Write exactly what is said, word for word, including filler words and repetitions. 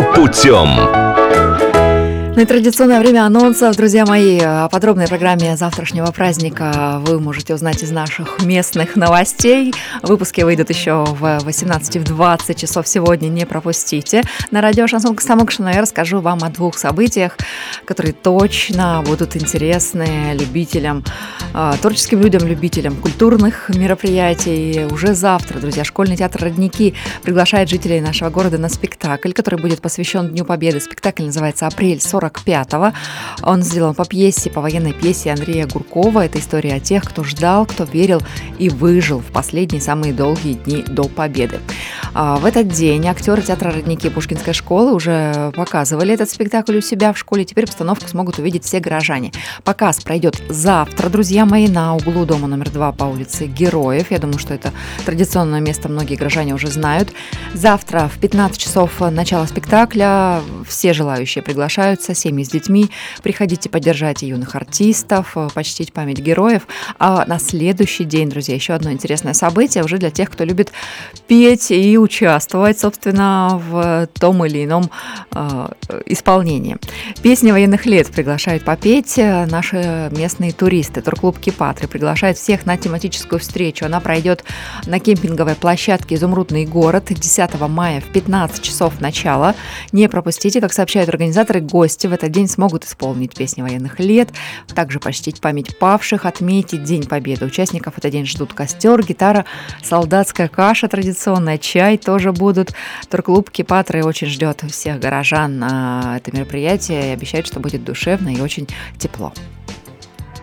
путем. Ну и традиционное время анонсов, друзья мои. О подробной программе завтрашнего праздника вы можете узнать из наших местных новостей. Выпуски выйдут еще в восемнадцать-двадцать часов сегодня, не пропустите. На радио Шансон Костомукшина я расскажу вам о двух событиях, которые точно будут интересны любителям, творческим людям, любителям культурных мероприятий. Уже завтра, друзья, школьный театр «Родники» приглашает жителей нашего города на спектакль, который будет посвящен Дню Победы. Спектакль называется «Апрель сорок пятого». Он сделан по пьесе, по военной пьесе Андрея Гуркова. Это история о тех, кто ждал, кто верил и выжил в последние самые долгие дни до победы. В этот день актеры театра «Родники» Пушкинской школы уже показывали этот спектакль у себя в школе. Теперь постановку смогут увидеть все горожане. Показ пройдет завтра, друзья мои, на углу дома номер два по улице Героев. Я думаю, что это традиционное место, многие горожане уже знают. Завтра в пятнадцать часов начало спектакля. Все желающие приглашаются, семьи с детьми. Приходите поддержать юных артистов, почтить память героев. А на следующий день, друзья, еще одно интересное событие уже для тех, кто любит петь и участвовать, собственно, в том или ином э, исполнении. Песни военных лет приглашают попеть наши местные туристы. Турклуб «Кипатры» приглашает всех на тематическую встречу. Она пройдет на кемпинговой площадке «Изумрудный город» десятого мая в пятнадцать часов начала. Не пропустите, как сообщают организаторы, гости в этот день смогут исполнить песни военных лет, также почтить память павших, отметить День Победы. Участников в этот день ждут костер, гитара, солдатская каша традиционная, чай тоже будут. Турклуб «Кипатры» очень ждет всех горожан на это мероприятие и обещает, что будет душевно и очень тепло.